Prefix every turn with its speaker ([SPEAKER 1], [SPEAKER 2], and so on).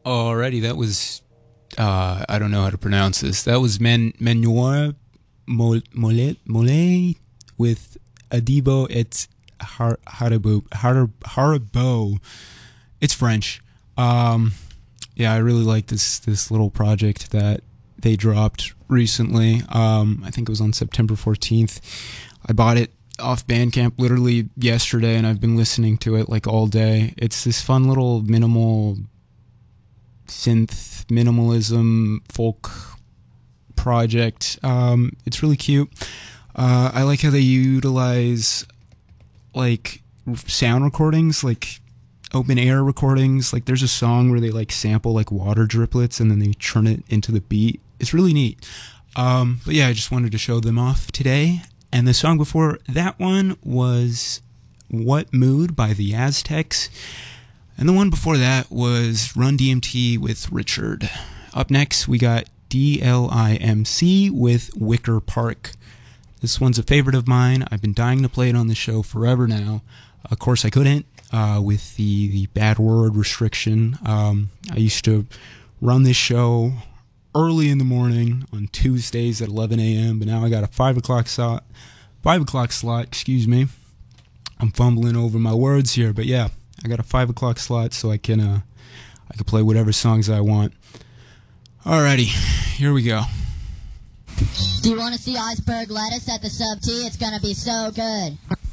[SPEAKER 1] Alrighty, that was I don't know how to pronounce this. That was Manuel Mole with Adibo et Haribo. It's French. Yeah, I really like this little project that they dropped recently. I think it was on September 14th. I bought it off Bandcamp literally yesterday, and I've been listening to it like all day. It's this fun little minimal synth minimalism folk project. It's really cute. I like how they utilize like sound recordings, like open air recordings. Like there's a song where they like sample like water driplets and then they turn it into the beat. It's really neat. But yeah, I just wanted to show them off today. And the song before that one was What Mood by the Aztecs. And the one before that was Run DMT with Richard. Up next, we got DLIMC with Wicker Park. This one's a favorite of mine. I've been dying to play it on the show forever now. Of course, I couldn't with the bad word restriction. I used to run this show early in the morning on Tuesdays at 11 a.m., but now I got a 5 o'clock slot. 5 o'clock slot, excuse me. I'm fumbling over my words here, but yeah, I got a 5 o'clock slot so I can play whatever songs I want. Alrighty, here we go.
[SPEAKER 2] Do you want to see iceberg lettuce at the Sub T? It's gonna be so good.